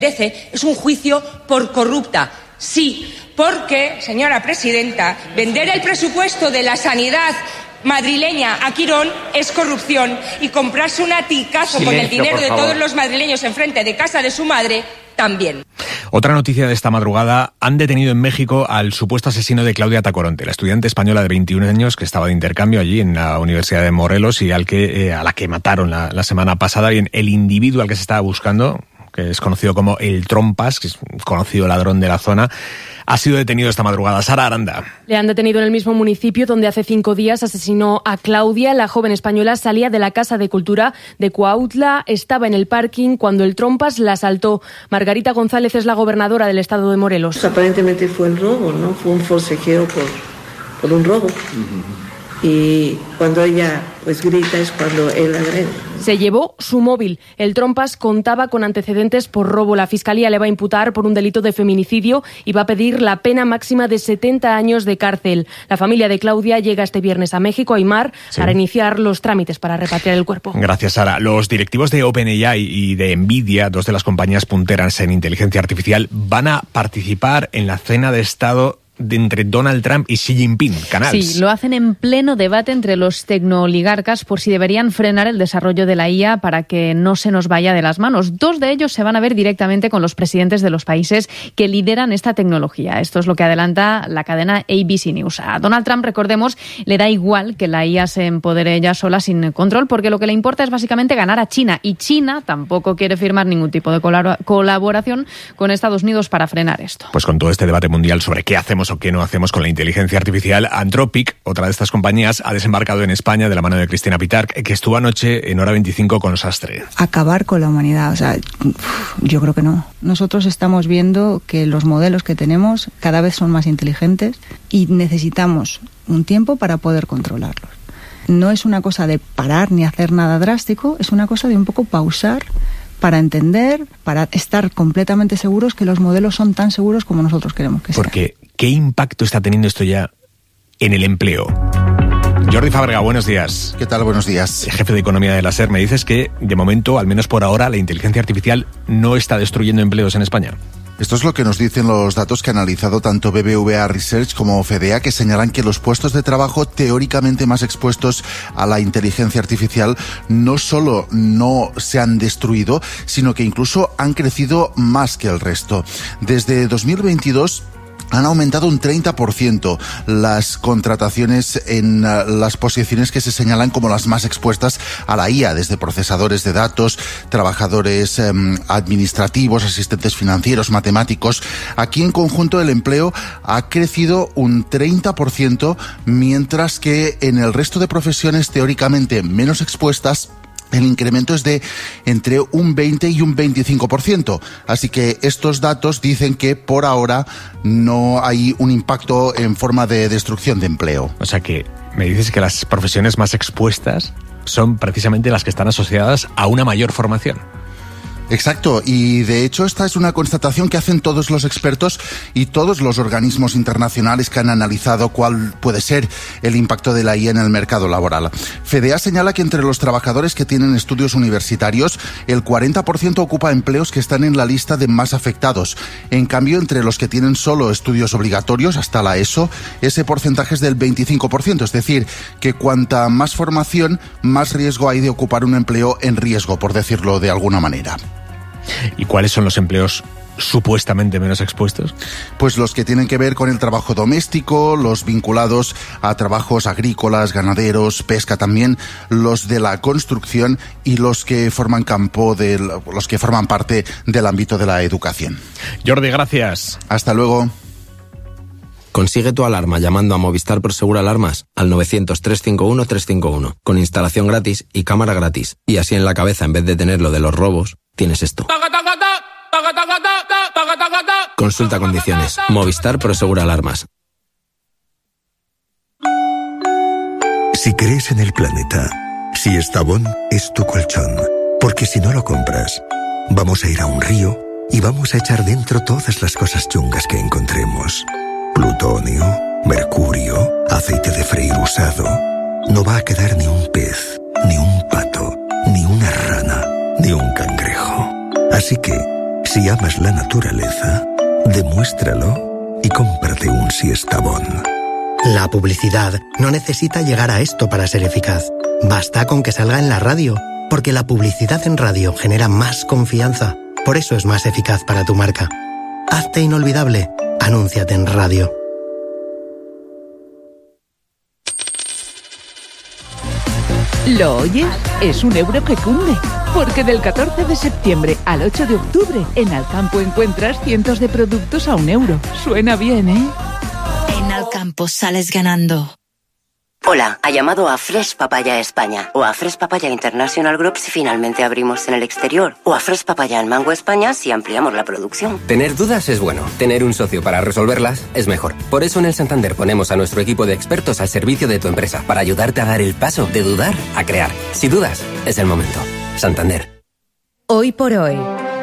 Es un juicio por corrupta. Sí, porque, señora presidenta, vender el presupuesto de la sanidad madrileña a Quirón es corrupción y comprarse un aticazo con el dinero de todos los madrileños enfrente de casa de su madre también. Otra noticia de esta madrugada: han detenido en México al supuesto asesino de Claudia Tacoronte, la estudiante española de 21 años que estaba de intercambio allí en la Universidad de Morelos y a la que mataron la semana pasada. Bien, el individuo al que se estaba buscando, que es conocido como el Trompas, que es un conocido ladrón de la zona, ha sido detenido esta madrugada. Sara Aranda. Le han detenido en el mismo municipio donde hace 5 días asesinó a Claudia. La joven española salía de la Casa de Cultura de Cuautla, estaba en el parking cuando el Trompas la asaltó. Margarita González es la gobernadora del estado de Morelos. Pues aparentemente fue el robo, ¿no? Fue un forcejeo por un robo. Y cuando ella grita es cuando él agrede. Se llevó su móvil. El Trompas contaba con antecedentes por robo. La Fiscalía le va a imputar por un delito de feminicidio y va a pedir la pena máxima de 70 años de cárcel. La familia de Claudia llega este viernes a México, a Aymar, para iniciar los trámites para repatriar el cuerpo. Gracias, Sara. Los directivos de OpenAI y de Nvidia, dos de las compañías punteras en inteligencia artificial, van a participar en la cena de Estado entre Donald Trump y Xi Jinping, Canals. Sí, lo hacen en pleno debate entre los tecnooligarcas por si deberían frenar el desarrollo de la IA para que no se nos vaya de las manos. 2 de ellos se van a ver directamente con los presidentes de los países que lideran esta tecnología. Esto es lo que adelanta la cadena ABC News. A Donald Trump, recordemos, le da igual que la IA se empodere ella sola sin control, porque lo que le importa es básicamente ganar a China. Y China tampoco quiere firmar ningún tipo de colaboración con Estados Unidos para frenar esto. Pues con todo este debate mundial sobre qué hacemos o qué no hacemos con la inteligencia artificial, Anthropic, otra de estas compañías, ha desembarcado en España de la mano de Cristina Pitarch, que estuvo anoche en Hora 25 con Sastre. Acabar con la humanidad, yo creo que no. Nosotros estamos viendo que los modelos que tenemos cada vez son más inteligentes y necesitamos un tiempo para poder controlarlos. No es una cosa de parar ni hacer nada drástico, es una cosa de un poco pausar para entender, para estar completamente seguros que los modelos son tan seguros como nosotros queremos que sean. Porque, ¿qué impacto está teniendo esto ya en el empleo? Jordi Fábrega, buenos días. ¿Qué tal? Buenos días. Jefe de Economía de la SER, me dices que, de momento, al menos por ahora, la inteligencia artificial no está destruyendo empleos en España. Esto es lo que nos dicen los datos que ha analizado tanto BBVA Research como FEDEA, que señalan que los puestos de trabajo teóricamente más expuestos a la inteligencia artificial no solo no se han destruido, sino que incluso han crecido más que el resto. Desde 2022... han aumentado un 30% las contrataciones en las posiciones que se señalan como las más expuestas a la IA, desde procesadores de datos, trabajadores administrativos, asistentes financieros, matemáticos. Aquí en conjunto el empleo ha crecido un 30%, mientras que en el resto de profesiones teóricamente menos expuestas, el incremento es de entre un 20 y un 25%. Así que estos datos dicen que por ahora no hay un impacto en forma de destrucción de empleo. O sea que me dices que las profesiones más expuestas son precisamente las que están asociadas a una mayor formación. Exacto, y de hecho esta es una constatación que hacen todos los expertos y todos los organismos internacionales que han analizado cuál puede ser el impacto de la IA en el mercado laboral. FEDEA señala que entre los trabajadores que tienen estudios universitarios, el 40% ocupa empleos que están en la lista de más afectados. En cambio, entre los que tienen solo estudios obligatorios, hasta la ESO, ese porcentaje es del 25%, es decir, que cuanta más formación, más riesgo hay de ocupar un empleo en riesgo, por decirlo de alguna manera. ¿Y cuáles son los empleos supuestamente menos expuestos? Pues los que tienen que ver con el trabajo doméstico, los vinculados a trabajos agrícolas, ganaderos, pesca también, los de la construcción y los que forman parte del ámbito de la educación. Jordi, gracias. Hasta luego. Consigue tu alarma llamando a Movistar Prosegur Alarmas al 900-351-351, con instalación gratis y cámara gratis. Y así en la cabeza, en vez de tener lo de los robos, tienes esto. Consulta condiciones. Movistar Prosegur Alarmas. Si crees en el planeta, si Estavón es tu colchón, porque si no lo compras, vamos a ir a un río y vamos a echar dentro todas las cosas chungas que encontremos. Plutonio, mercurio, aceite de freír usado. No va a quedar ni un pez, ni un pato, ni una rana, ni un cangrejo. Así que, Si amas la naturaleza, demuéstralo y cómprate un Siestabón. La publicidad no necesita llegar a esto para ser eficaz. Basta con que salga en la radio, porque la publicidad en radio genera más confianza. Por eso es más eficaz para tu marca. Hazte inolvidable. Anúnciate en radio. ¿Lo oyes? Es un euro que cunde. Porque del 14 de septiembre al 8 de octubre, en Alcampo encuentras cientos de productos a €1. Suena bien, ¿eh? En Alcampo sales ganando. Hola, ha llamado a Fresh Papaya España o a Fresh Papaya International Group si finalmente abrimos en el exterior o a Fresh Papaya en Mango España si ampliamos la producción. Tener dudas es bueno, tener un socio para resolverlas es mejor. Por eso en el Santander ponemos a nuestro equipo de expertos al servicio de tu empresa para ayudarte a dar el paso de dudar a crear. Si dudas, es el momento. Santander. Hoy por hoy,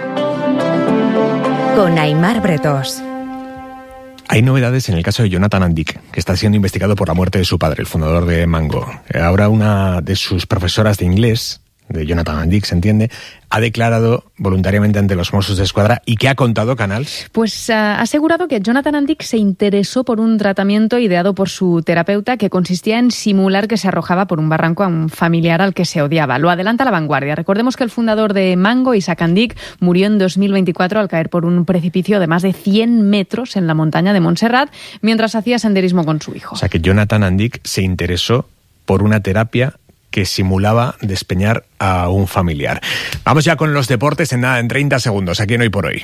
con Aimar Bretós. Hay novedades en el caso de Jonathan Andic, que está siendo investigado por la muerte de su padre, el fundador de Mango. Ahora una de sus profesoras de inglés, de Jonathan Andic, se entiende, ha declarado voluntariamente ante los Mossos d'Esquadra. ¿Y qué ha contado Canals? Pues ha asegurado que Jonathan Andic se interesó por un tratamiento ideado por su terapeuta que consistía en simular que se arrojaba por un barranco a un familiar al que se odiaba. Lo adelanta La Vanguardia. Recordemos que el fundador de Mango, Isaac Andic, murió en 2024 al caer por un precipicio de más de 100 metros en la montaña de Montserrat mientras hacía senderismo con su hijo. O sea que Jonathan Andic se interesó por una terapia que simulaba despeñar a un familiar. Vamos ya con los deportes en 30 segundos, aquí en Hoy por Hoy.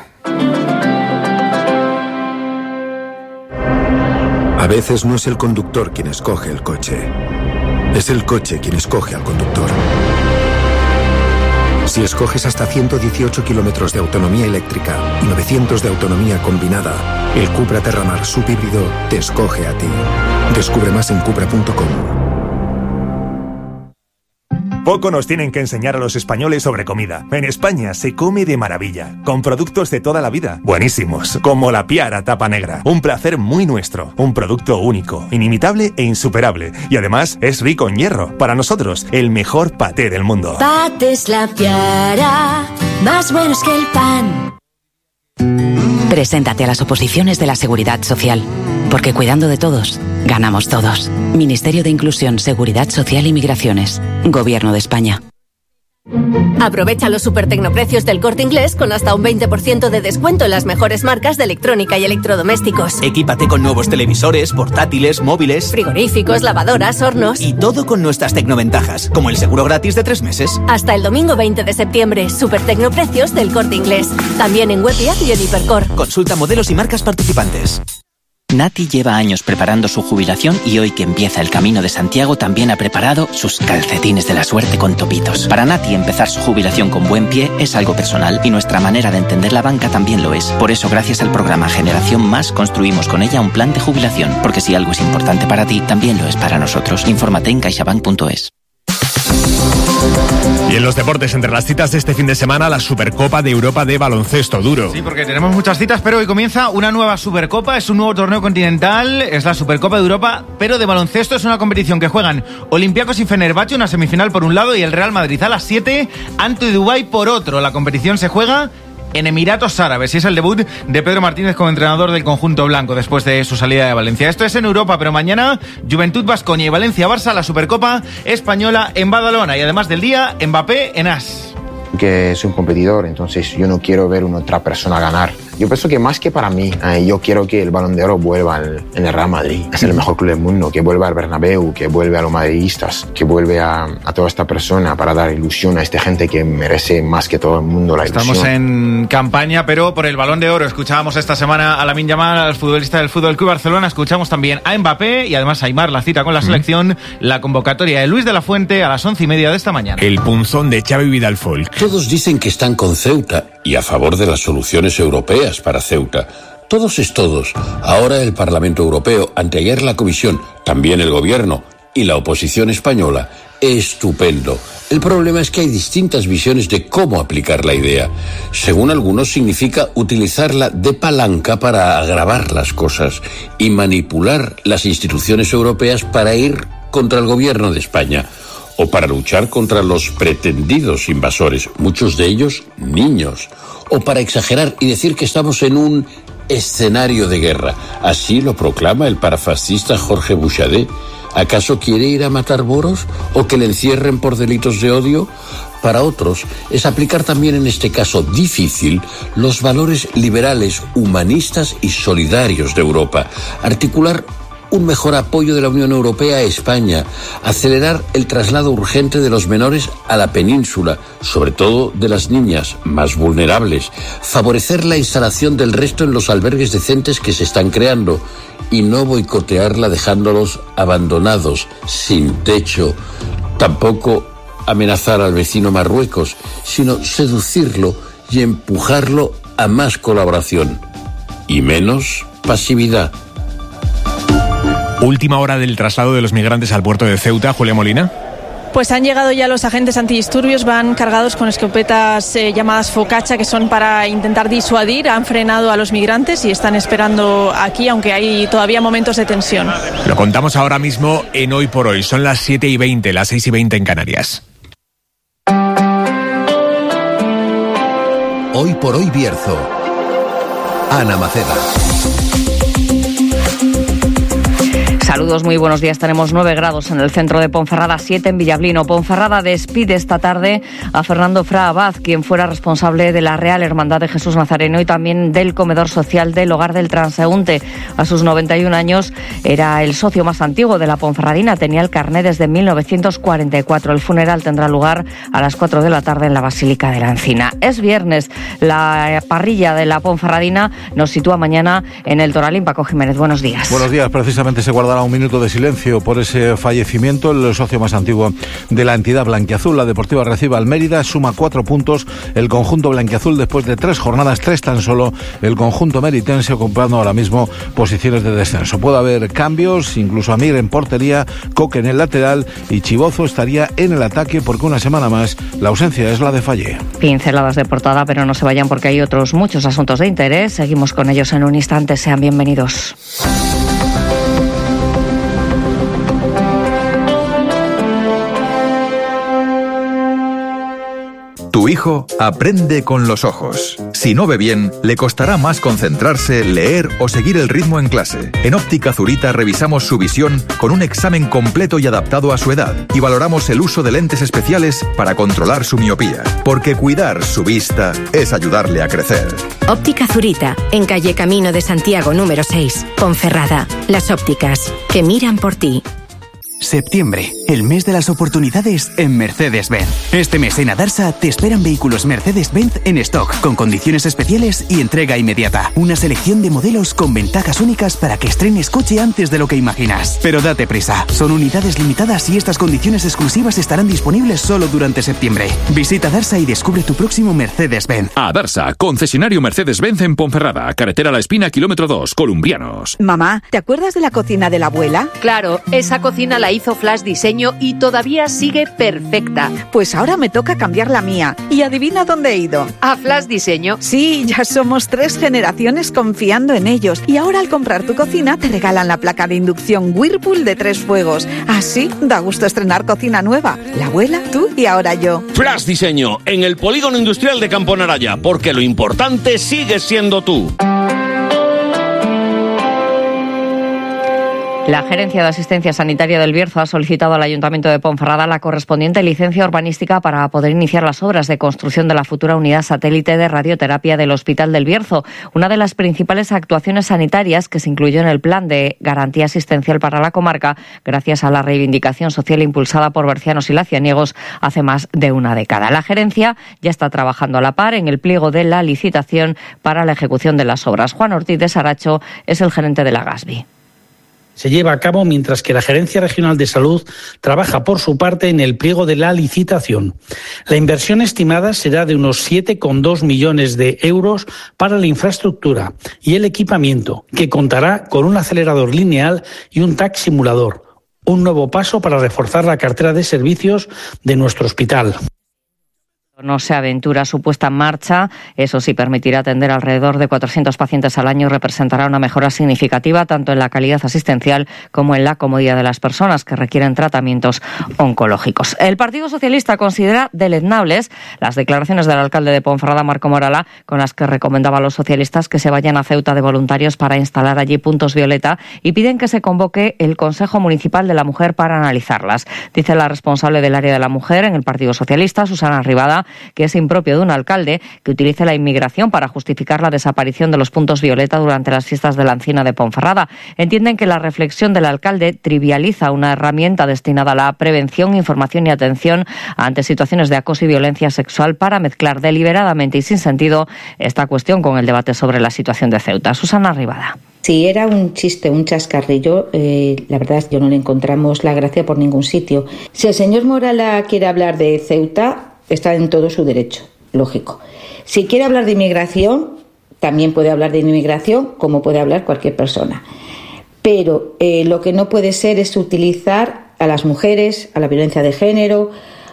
A veces no es el conductor quien escoge el coche, es el coche quien escoge al conductor. Si escoges hasta 118 kilómetros de autonomía eléctrica y 900 de autonomía combinada, el Cupra Terramar subhíbrido te escoge a ti. Descubre más en cupra.com. Poco nos tienen que enseñar a los españoles sobre comida. En España se come de maravilla, con productos de toda la vida, buenísimos, como la Piara Tapa Negra. Un placer muy nuestro, un producto único, inimitable e insuperable. Y además es rico en hierro. Para nosotros, el mejor paté del mundo. Patés La Piara, más buenos que el pan. Preséntate a las oposiciones de la Seguridad Social, porque cuidando de todos, ganamos todos. Ministerio de Inclusión, Seguridad Social y Migraciones. Gobierno de España. Aprovecha los supertecnoprecios del Corte Inglés con hasta un 20% de descuento en las mejores marcas de electrónica y electrodomésticos. Equípate con nuevos televisores, portátiles, móviles, frigoríficos, lavadoras, hornos. Y todo con nuestras tecnoventajas, como el seguro gratis de 3 meses. Hasta el domingo 20 de septiembre, supertecnoprecios del Corte Inglés. También en web y app y en Hipercor. Consulta modelos y marcas participantes. Nati lleva años preparando su jubilación y hoy que empieza el Camino de Santiago también ha preparado sus calcetines de la suerte con topitos. Para Nati empezar su jubilación con buen pie es algo personal y nuestra manera de entender la banca también lo es. Por eso gracias al programa Generación Más construimos con ella un plan de jubilación, porque si algo es importante para ti, también lo es para nosotros. Infórmate en caixabank.es. Y en los deportes, entre las citas de este fin de semana, la Supercopa de Europa de baloncesto duro. Sí, porque tenemos muchas citas, pero hoy comienza una nueva Supercopa, es un nuevo torneo continental, es la Supercopa de Europa, pero de baloncesto. Es una competición que juegan Olympiacos y Fenerbahce, una semifinal por un lado, y el Real Madrid a las 7, ante Dubái por otro. La competición se juega en Emiratos Árabes y es el debut de Pedro Martínez como entrenador del conjunto blanco después de su salida de Valencia. Esto es en Europa, pero mañana Juventud Baskonia y Valencia-Barça, la Supercopa española en Badalona, y además del día, Mbappé en As. Que soy un competidor, entonces yo no quiero ver una otra persona ganar. Yo pienso que más que para mí, yo quiero que el Balón de Oro vuelva en el Real Madrid. Es el mejor club del mundo, que vuelva al Bernabéu, que vuelva a los madridistas, que vuelve a toda esta persona para dar ilusión a esta gente que merece más que todo el mundo la ilusión. Estamos en campaña, pero por el Balón de Oro. Escuchábamos esta semana a Lamine Yamal, al futbolista del Fútbol Club Barcelona. Escuchamos también a Mbappé y además a Aimar, la cita con la selección, la convocatoria de Luis de la Fuente a las 11:30 de esta mañana. El punzón de Xavi Vidal-Folk. Todos dicen que están con Ceuta y a favor de las soluciones europeas para Ceuta. Todos es todos. Ahora el Parlamento Europeo, anteayer la Comisión, también el Gobierno y la oposición española. Estupendo. El problema es que hay distintas visiones de cómo aplicar la idea. Según algunos significa utilizarla de palanca para agravar las cosas y manipular las instituciones europeas para ir contra el Gobierno de España o para luchar contra los pretendidos invasores, muchos de ellos niños, o para exagerar y decir que estamos en un escenario de guerra. Así lo proclama el parafascista Jorge Buxadé. ¿Acaso quiere ir a matar moros o que le encierren por delitos de odio? Para otros, es aplicar también en este caso difícil los valores liberales, humanistas y solidarios de Europa, articular un mejor apoyo de la Unión Europea a España, acelerar el traslado urgente de los menores a la península, sobre todo de las niñas más vulnerables, favorecer la instalación del resto en los albergues decentes que se están creando y no boicotearla dejándolos abandonados, sin techo. Tampoco amenazar al vecino Marruecos, sino seducirlo y empujarlo a más colaboración y menos pasividad. Última hora del traslado de los migrantes al puerto de Ceuta, Julia Molina. Pues han llegado ya los agentes antidisturbios, van cargados con escopetas llamadas Focaccia, que son para intentar disuadir. Han frenado a los migrantes y están esperando aquí, aunque hay todavía momentos de tensión. Lo contamos ahora mismo en Hoy por Hoy. Son las 7:20, las 6:20 en Canarias. Hoy por Hoy Bierzo. Ana Maceda. Saludos, muy buenos días. Tenemos 9 grados en el centro de Ponferrada, 7 en Villablino. Ponferrada despide esta tarde a Fernando Fra Abad, quien fuera responsable de la Real Hermandad de Jesús Nazareno y también del comedor social del Hogar del Transeúnte. A sus 91 años era el socio más antiguo de la Ponferradina, tenía el carné desde 1944. El funeral tendrá lugar a las 4 de la tarde en la Basílica de la Encina. Es viernes, la parrilla de la Ponferradina nos sitúa mañana en el Toralín. Paco Jiménez, buenos días. Buenos días, precisamente se guardará un minuto de silencio por ese fallecimiento. El socio más antiguo de la entidad blanquiazul, la Deportiva, recibe al Mérida, suma 4 puntos el conjunto blanquiazul después de 3 jornadas, 3 tan solo el conjunto meritense, ocupando ahora mismo posiciones de descenso. Puede haber cambios, incluso Amir en portería, Coque en el lateral y Chibozo estaría en el ataque, porque una semana más la ausencia es la de Fallé. Pinceladas de portada, pero no se vayan porque hay otros muchos asuntos de interés. Seguimos con ellos en un instante. Sean bienvenidos. Tu hijo aprende con los ojos. Si no ve bien, le costará más concentrarse, leer o seguir el ritmo en clase. En Óptica Zurita revisamos su visión con un examen completo y adaptado a su edad y valoramos el uso de lentes especiales para controlar su miopía. Porque cuidar su vista es ayudarle a crecer. Óptica Zurita, en calle Camino de Santiago número 6, Ponferrada. Las ópticas que miran por ti. Septiembre, el mes de las oportunidades en Mercedes-Benz. Este mes en Adarsa te esperan vehículos Mercedes-Benz en stock, con condiciones especiales y entrega inmediata. Una selección de modelos con ventajas únicas para que estrenes coche antes de lo que imaginas. Pero date prisa, son unidades limitadas y estas condiciones exclusivas estarán disponibles solo durante septiembre. Visita Adarsa y descubre tu próximo Mercedes-Benz. Adarsa, concesionario Mercedes-Benz en Ponferrada, carretera La Espina, kilómetro 2, Columbrianos. Mamá, ¿te acuerdas de la cocina de la abuela? Claro, esa cocina la hizo Flash Diseño y todavía sigue perfecta. Pues ahora me toca cambiar la mía. ¿Y adivina dónde he ido? ¿A Flash Diseño? Sí, ya somos 3 generaciones confiando en ellos. Y ahora al comprar tu cocina te regalan la placa de inducción Whirlpool de 3 fuegos. Así da gusto estrenar cocina nueva. La abuela, tú y ahora yo. Flash Diseño, en el Polígono Industrial de Campo Naraya, porque lo importante sigue siendo tú. La Gerencia de Asistencia Sanitaria del Bierzo ha solicitado al Ayuntamiento de Ponferrada la correspondiente licencia urbanística para poder iniciar las obras de construcción de la futura unidad satélite de radioterapia del Hospital del Bierzo, una de las principales actuaciones sanitarias que se incluyó en el Plan de Garantía Asistencial para la comarca, gracias a la reivindicación social impulsada por bercianos y lacianiegos hace más de una década. La Gerencia ya está trabajando a la par en el pliego de la licitación para la ejecución de las obras. Juan Ortiz de Saracho es el gerente de la GASBI. Se lleva a cabo mientras que la Gerencia Regional de Salud trabaja por su parte en el pliego de la licitación. La inversión estimada será de unos 7,2 millones de euros para la infraestructura y el equipamiento, que contará con un acelerador lineal y un TAC simulador, un nuevo paso para reforzar la cartera de servicios de nuestro hospital. No se aventura su puesta en marcha. Eso sí, permitirá atender alrededor de 400 pacientes al año y representará una mejora significativa tanto en la calidad asistencial como en la comodidad de las personas que requieren tratamientos oncológicos. El Partido Socialista considera deleznables las declaraciones del alcalde de Ponferrada, Marco Morala, con las que recomendaba a los socialistas que se vayan a Ceuta de voluntarios para instalar allí puntos violeta y piden que se convoque el Consejo Municipal de la Mujer para analizarlas. Dice la responsable del área de la mujer en el Partido Socialista, Susana Ribada, que es impropio de un alcalde que utilice la inmigración para justificar la desaparición de los puntos violeta durante las fiestas de la Encina de Ponferrada. Entienden que la reflexión del alcalde trivializa una herramienta destinada a la prevención, información y atención ante situaciones de acoso y violencia sexual para mezclar deliberadamente y sin sentido esta cuestión con el debate sobre la situación de Ceuta. Susana Ribada. Si era un chiste, un chascarrillo, la verdad es que no le encontramos la gracia por ningún sitio. Si el señor Morala quiere hablar de Ceuta, está en todo su derecho, lógico. Si quiere hablar de inmigración, también puede hablar de inmigración, como puede hablar cualquier persona. Pero lo que no puede ser es utilizar a las mujeres, a la violencia de género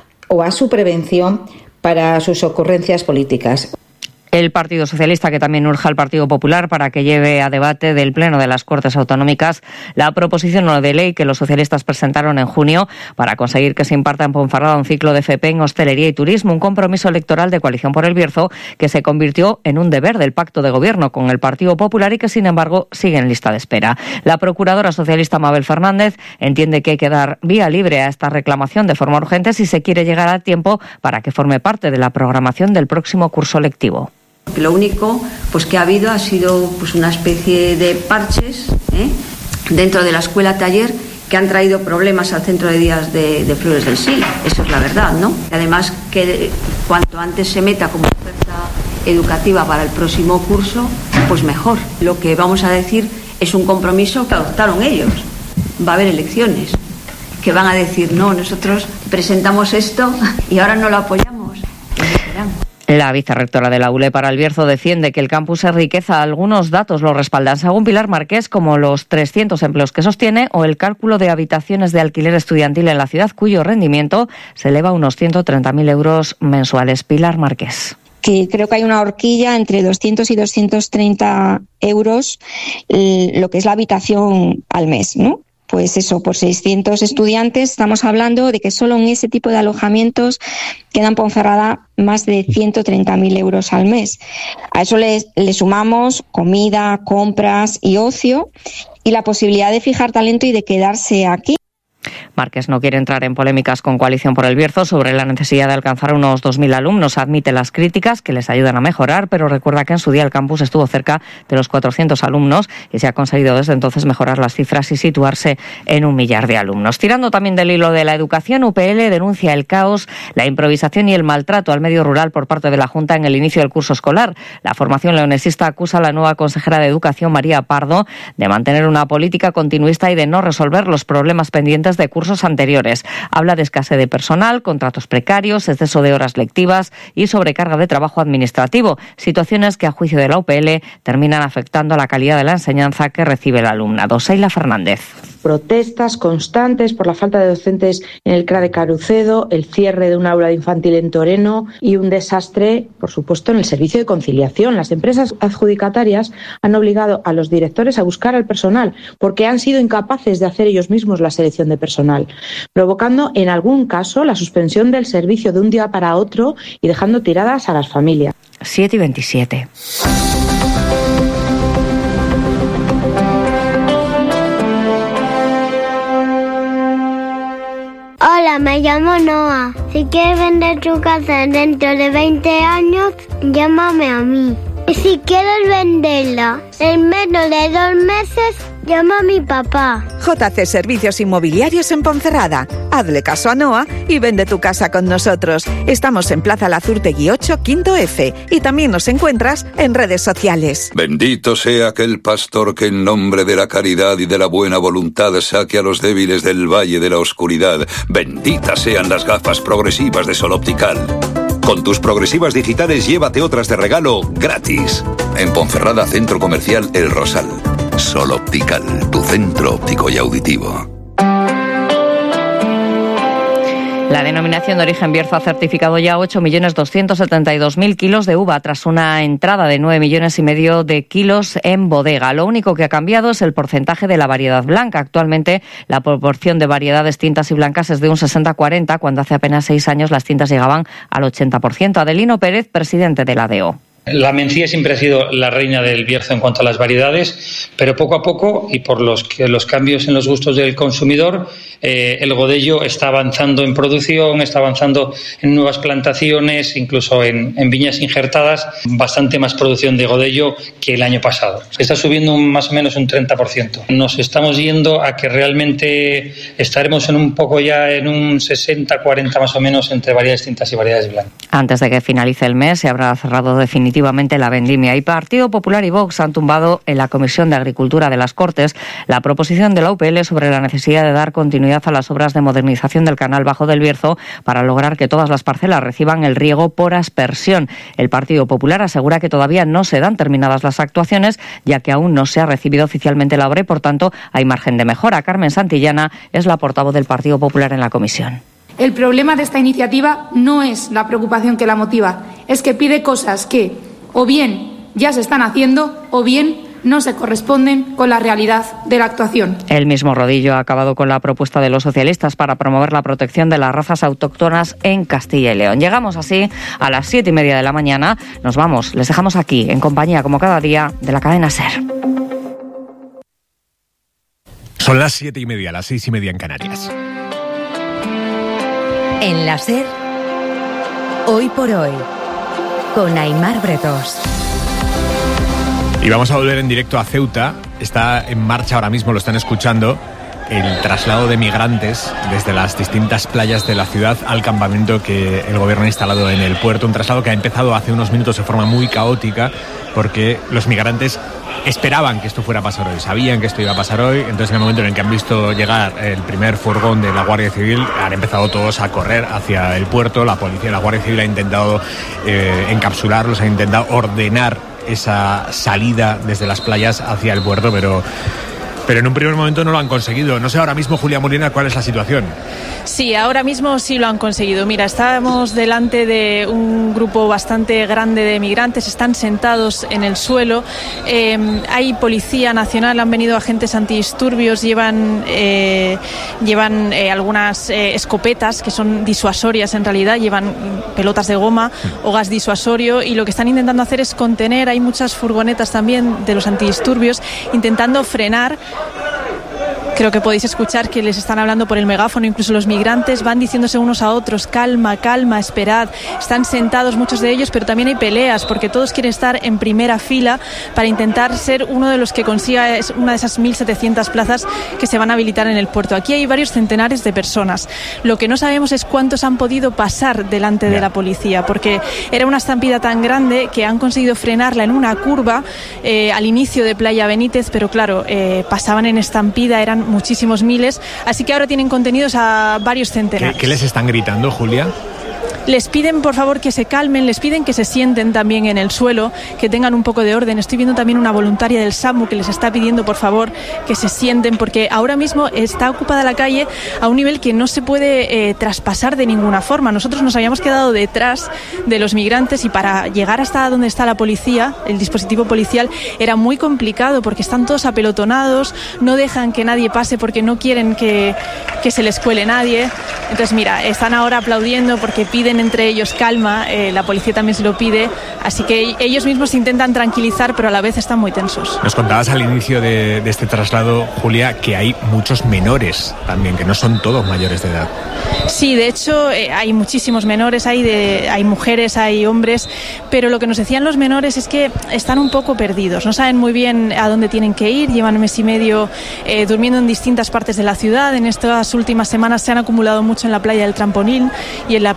o a su prevención para sus ocurrencias políticas. El Partido Socialista, que también urge al Partido Popular para que lleve a debate del Pleno de las Cortes Autonómicas la proposición no de ley que los socialistas presentaron en junio para conseguir que se imparta en Ponferrada un ciclo de FP en hostelería y turismo, un compromiso electoral de Coalición por el Bierzo que se convirtió en un deber del pacto de gobierno con el Partido Popular y que, sin embargo, sigue en lista de espera. La procuradora socialista Mabel Fernández entiende que hay que dar vía libre a esta reclamación de forma urgente si se quiere llegar a tiempo para que forme parte de la programación del próximo curso lectivo. Lo único que ha habido ha sido una especie de parches dentro de la escuela taller que han traído problemas al centro de días de Flores del Sil. Eso es la verdad, ¿no? Además, que cuanto antes se meta como oferta educativa para el próximo curso, pues mejor. Lo que vamos a decir es un compromiso que adoptaron ellos. Va a haber elecciones que van a decir, no, nosotros presentamos esto y ahora no lo apoyamos. Pues esperan. La vicerrectora de la ULE para el Bierzo defiende que el campus es riqueza. Algunos datos lo respaldan, según Pilar Marqués, como los 300 empleos que sostiene o el cálculo de habitaciones de alquiler estudiantil en la ciudad, cuyo rendimiento se eleva a unos 130.000 euros mensuales. Pilar Marqués. Que creo que hay una horquilla entre 200 y 230 euros lo que es la habitación al mes, ¿no? Pues eso, por 600 estudiantes estamos hablando de que solo en ese tipo de alojamientos quedan Ponferrada más de 130.000 euros al mes. A eso le sumamos comida, compras y ocio y la posibilidad de fijar talento y de quedarse aquí. Márquez no quiere entrar en polémicas con Coalición por el Bierzo sobre la necesidad de alcanzar unos 2.000 alumnos. Admite las críticas que les ayudan a mejorar, pero recuerda que en su día el campus estuvo cerca de los 400 alumnos y se ha conseguido desde entonces mejorar las cifras y situarse en 1 millar de alumnos. Tirando también del hilo de la educación, UPL denuncia el caos, la improvisación y el maltrato al medio rural por parte de la Junta en el inicio del curso escolar. La formación leonesista acusa a la nueva consejera de Educación, María Pardo, de mantener una política continuista y de no resolver los problemas pendientes de cursos anteriores. Habla de escasez de personal, contratos precarios, exceso de horas lectivas y sobrecarga de trabajo administrativo, situaciones que a juicio de la UPL terminan afectando a la calidad de la enseñanza que recibe el alumnado. Seila Fernández. Protestas constantes por la falta de docentes en el CRA de Carucedo, el cierre de un aula de infantil en Toreno y un desastre, por supuesto, en el servicio de conciliación. Las empresas adjudicatarias han obligado a los directores a buscar al personal porque han sido incapaces de hacer ellos mismos la selección de personal, provocando en algún caso la suspensión del servicio de un día para otro y dejando tiradas a las familias. 7:27. Hola, me llamo Noah. Si quieres vender tu casa dentro de 20 años, llámame a mí. Y si quieres venderla en menos de 2 meses, llama a mi papá. JC Servicios Inmobiliarios en Ponferrada. Hazle caso a Noa y vende tu casa con nosotros. Estamos en Plaza Lazurtegui 8, quinto F. Y también nos encuentras en redes sociales. Bendito sea aquel pastor que en nombre de la caridad y de la buena voluntad saque a los débiles del valle de la oscuridad. Benditas sean las gafas progresivas de Sol Optical. Con tus progresivas digitales llévate otras de regalo gratis. En Ponferrada, Centro Comercial El Rosal. Sol Optical, tu centro óptico y auditivo. La denominación de origen Bierzo ha certificado ya 8.272.000 kilos de uva tras una entrada de 9,5 millones de kilos en bodega. Lo único que ha cambiado es el porcentaje de la variedad blanca. Actualmente la proporción de variedades tintas y blancas es de un 60-40, cuando hace apenas 6 años las tintas llegaban al 80%. Adelino Pérez, presidente de la ADEO. La Mencía siempre ha sido la reina del Bierzo en cuanto a las variedades, pero poco a poco, y por los cambios en los gustos del consumidor, el Godello está avanzando en producción, está avanzando en nuevas plantaciones, incluso en viñas injertadas, bastante más producción de Godello que el año pasado. Está subiendo más o menos un 30%. Nos estamos yendo a que realmente estaremos en un 60-40 más o menos entre variedades tintas y variedades blancas. Antes de que finalice el mes se habrá cerrado definitivamente la vendimia, y Partido Popular y Vox han tumbado en la Comisión de Agricultura de las Cortes la proposición de la UPL sobre la necesidad de dar continuidad a las obras de modernización del canal bajo del Bierzo para lograr que todas las parcelas reciban el riego por aspersión. El Partido Popular asegura que todavía no se dan terminadas las actuaciones, ya que aún no se ha recibido oficialmente la obra y, por tanto, hay margen de mejora. Carmen Santillana es la portavoz del Partido Popular en la comisión. El problema de esta iniciativa no es la preocupación que la motiva, es que pide cosas que o bien ya se están haciendo o bien no se corresponden con la realidad de la actuación. El mismo Rodillo ha acabado con la propuesta de los socialistas para promover la protección de las razas autóctonas en Castilla y León. Llegamos así a las 7:30 de la mañana. Nos vamos, les dejamos aquí, en compañía, como cada día, de la cadena SER. Son las 7:30, las 6:30 en Canarias. En la SER, Hoy por Hoy, con Aimar Bretos. Y vamos a volver en directo a Ceuta. Está en marcha ahora mismo, lo están escuchando, el traslado de migrantes desde las distintas playas de la ciudad al campamento que el gobierno ha instalado en el puerto. Un traslado que ha empezado hace unos minutos de forma muy caótica, porque los migrantes esperaban que esto fuera a pasar hoy, sabían que esto iba a pasar hoy. Entonces, en el momento en el que han visto llegar el primer furgón de la Guardia Civil, han empezado todos a correr hacia el puerto. La policía y la Guardia Civil ha intentado encapsularlos, ha intentado ordenar esa salida desde las playas hacia el puerto, pero en un primer momento no lo han conseguido. No sé ahora mismo, Julia Molina, cuál es la situación. Sí, ahora mismo sí lo han conseguido. Mira, estábamos delante de un grupo bastante grande de migrantes, están sentados en el suelo. Hay policía nacional, han venido agentes antidisturbios, llevan algunas escopetas que son disuasorias en realidad, llevan pelotas de goma o gas disuasorio, y lo que están intentando hacer es contener. Hay muchas furgonetas también de los antidisturbios intentando frenar. Creo que podéis escuchar que les están hablando por el megáfono, incluso los migrantes van diciéndose unos a otros: calma, calma, esperad. Están sentados muchos de ellos, pero también hay peleas, porque todos quieren estar en primera fila para intentar ser uno de los que consiga una de esas 1.700 plazas que se van a habilitar en el puerto. Aquí hay varios centenares de personas. Lo que no sabemos es cuántos han podido pasar delante de la policía, porque era una estampida tan grande que han conseguido frenarla en una curva al inicio de Playa Benítez, pero claro, pasaban en estampida, eran muchísimos miles, así que ahora tienen contenidos a varios centenares. ¿Qué les están gritando, Julia? Les piden, por favor, que se calmen, les piden que se sienten también en el suelo, que tengan un poco de orden. Estoy viendo también una voluntaria del SAMU que les está pidiendo, por favor, que se sienten, porque ahora mismo está ocupada la calle a un nivel que no se puede traspasar de ninguna forma. Nosotros nos habíamos quedado detrás de los migrantes, y para llegar hasta donde está la policía, el dispositivo policial, era muy complicado, porque están todos apelotonados, no dejan que nadie pase porque no quieren que se les cuele nadie. Entonces, mira, están ahora aplaudiendo porque piden entre ellos calma, la policía también se lo pide, así que ellos mismos intentan tranquilizar, pero a la vez están muy tensos. Nos contabas al inicio de este traslado, Julia, que hay muchos menores también, que no son todos mayores de edad. Sí, de hecho hay muchísimos menores, hay mujeres, hay hombres, pero lo que nos decían los menores es que están un poco perdidos, no saben muy bien a dónde tienen que ir, llevan un mes y medio durmiendo en distintas partes de la ciudad. En estas últimas semanas se han acumulado mucho en la playa del Trampolín y en la playa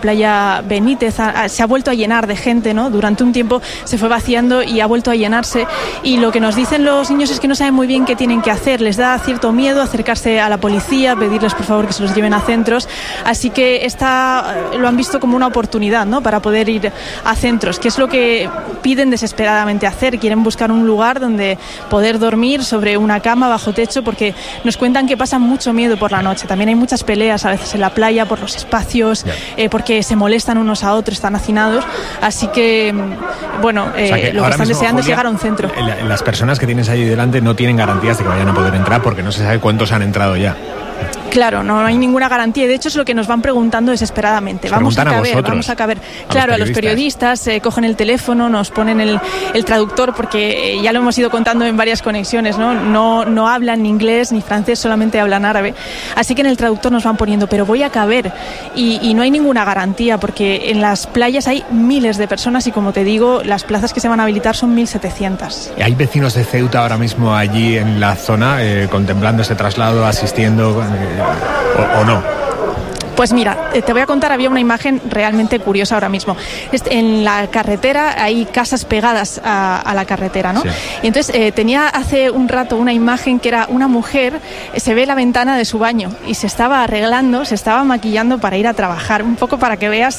Plaza Benítez se ha vuelto a llenar de gente, ¿no? Durante un tiempo se fue vaciando y ha vuelto a llenarse, y lo que nos dicen los niños es que no saben muy bien qué tienen que hacer. Les da cierto miedo acercarse a la policía, pedirles por favor que se los lleven a centros, así que lo han visto como una oportunidad, ¿no? Para poder ir a centros, que es lo que piden desesperadamente hacer. Quieren buscar un lugar donde poder dormir sobre una cama bajo techo, porque nos cuentan que pasan mucho miedo por la noche. También hay muchas peleas a veces en la playa por los espacios, porque se molestan unos a otros, están hacinados, así que bueno, lo que están deseando es llegar a un centro. Las personas que tienes ahí delante no tienen garantías de que vayan a poder entrar, porque no se sabe cuántos han entrado ya. Claro, no hay ninguna garantía, y de hecho es lo que nos van preguntando desesperadamente. Vamos a caber. Claro, a los periodistas cogen el teléfono, nos ponen el traductor, porque ya lo hemos ido contando en varias conexiones, no hablan ni inglés ni francés, solamente hablan árabe. Así que en el traductor nos van poniendo, pero voy a caber, y no hay ninguna garantía, porque en las playas hay miles de personas y, como te digo, las plazas que se van a habilitar son 1.700. ¿Hay vecinos de Ceuta ahora mismo allí en la zona contemplando ese traslado, asistiendo o no? Pues mira, te voy a contar, había una imagen realmente curiosa ahora mismo. En la carretera hay casas pegadas a la carretera, ¿no? Sí. Y entonces tenía hace un rato una imagen que era una mujer, se ve la ventana de su baño y se estaba arreglando, se estaba maquillando para ir a trabajar, un poco para que veas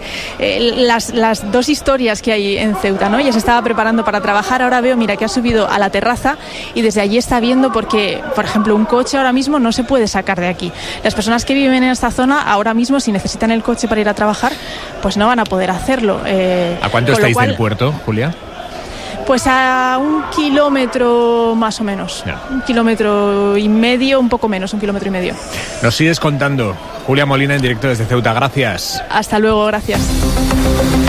las dos historias que hay en Ceuta, ¿no? Ella se estaba preparando para trabajar, ahora veo, mira, que ha subido a la terraza y desde allí está viendo, porque, por ejemplo, un coche ahora mismo no se puede sacar de aquí. Las personas que viven en esta zona ahora mismo, si necesitan el coche para ir a trabajar, pues no van a poder hacerlo. ¿A cuánto estáis del puerto, Julia? Pues a 1 kilómetro más o menos. Ya. 1,5 kilómetros, un poco menos, 1,5 kilómetros. Nos sigues contando. Julia Molina, en directo desde Ceuta. Gracias. Hasta luego, gracias.